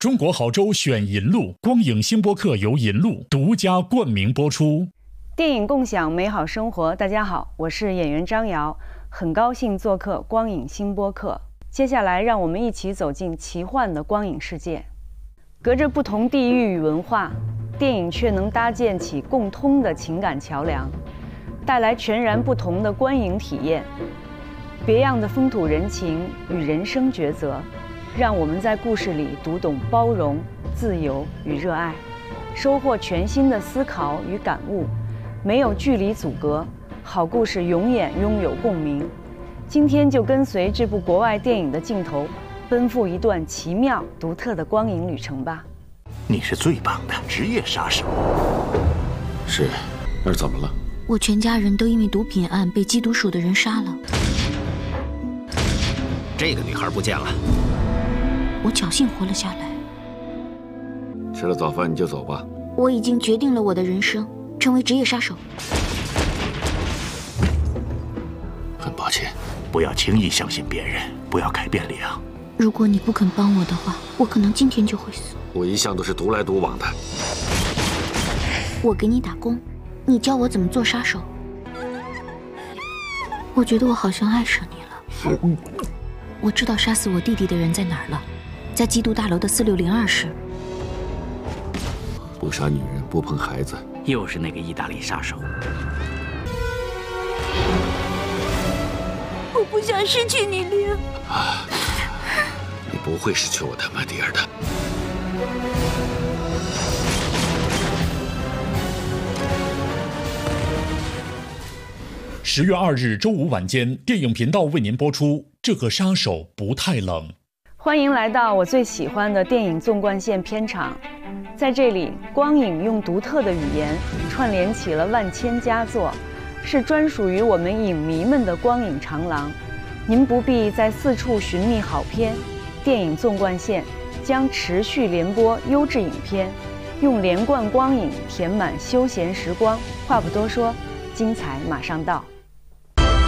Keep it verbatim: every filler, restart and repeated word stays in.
中国好州选银路，光影星播客由银路独家冠名播出。 电影共享美好生活，大家好，我是演员张瑶，很高兴做客光影星播客。接下来，让我们一起走进奇幻的光影世界。隔着不同地域与文化，电影却能搭建起共通的情感桥梁，带来全然不同的观影体验。别样的风土人情与人生抉择，让我们在故事里读懂包容、自由与热爱，收获全新的思考与感悟。没有距离阻隔，好故事永远拥有共鸣。今天就跟随这部国外电影的镜头，奔赴一段奇妙独特的光影旅程吧。 你是最棒的职业杀手。 是，那是怎么了？ 我全家人都因为毒品案被缉毒署的人杀了。 这个女孩不见了。 我侥幸活了下来。 吃了早饭你就走吧。 我已经决定了我的人生，成为职业杀手。 很抱歉， 不要轻易相信别人，不要改变里昂。 如果你不肯帮我的话，我可能今天就会死。 我一向都是独来独往的。 我给你打工，你教我怎么做杀手。我觉得我好像爱上你了。我知道杀死我弟弟的人在哪儿了，在缉毒大楼的四六零二室。 不杀女人，不碰孩子。 又是那个意大利杀手。 我不想失去你，里昂。 啊，你不会失去我的，玛蒂尔的。 十月二日周五晚间，电影频道为您播出《这个杀手不太冷》。 欢迎来到我最喜欢的电影纵贯线片场。在这里，光影用独特的语言串联起了万千佳作，是专属于我们影迷们的光影长廊。您不必再四处寻觅好片，电影纵贯线将持续联播优质影片，用连贯光影填满休闲时光。话不多说，精彩马上到。